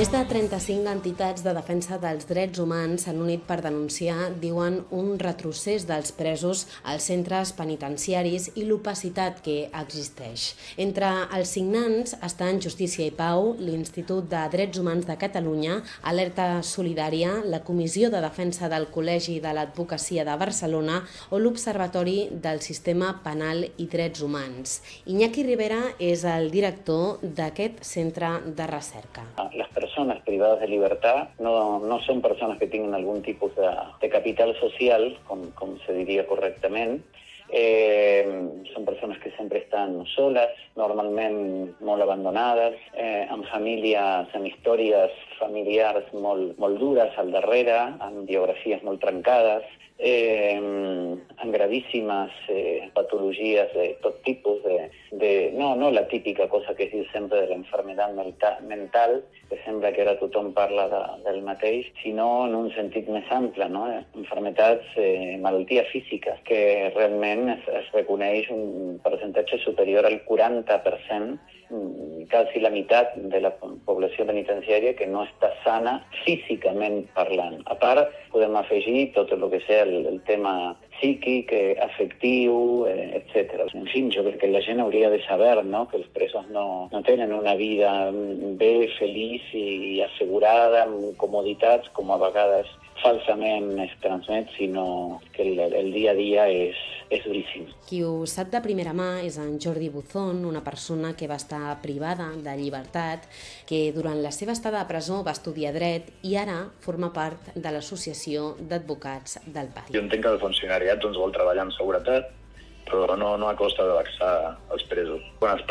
Més de 35 entitats de defensa dels drets humans s'han unit per denunciar, diuen, un retrocés dels presos als centres penitenciaris i l'opacitat que existeix. Entre els signants estan Justícia i Pau, l'Institut de Drets Humans de Catalunya, Alerta Solidària, la Comissió de Defensa del Col·legi de l'Advocacia de Barcelona o l'Observatori del Sistema Penal i Drets Humans. Iñaki Rivera és el director d'aquest centre de recerca. Las personas privadas de libertad no son personas que tengan algún tipo de capital social, com se diria correctament. Són persones que sempre estan soles, normalment molt abandonades, amb famílies, amb històries familiars molt dures al darrere, amb biografies molt trencades, amb gravíssimes patologies de tot tipus, no la típica cosa que es diu sempre de la enfermedad mental, que sembla que ara tothom parla del mateix, sinó en un sentit més ample, no? Enfermedats, malalties físiques, que realment es reconeix un percentatge superior al 40%, quasi la meitat de la població penitenciària que no està sana físicament parlant. A part, podem afegir tot el que sigui el tema psíquic, afectiu, etc. En fi, jo crec que la gent hauria de saber, no?, que els presos no tenen una vida bé, feliç i assegurada, amb comoditats, com a vegades falsament es transmet, sinó que el dia a dia és duríssim. Qui ho sap de primera mà és en Jordi Buzón, una persona que va estar privada de llibertat, que durant la seva estada a presó va estudiar dret i ara forma part de l'Associació d'Advocats del PAI. Jo entenc que el funcionariat vol treballar amb seguretat, però no a costa de vexar els presos. Quan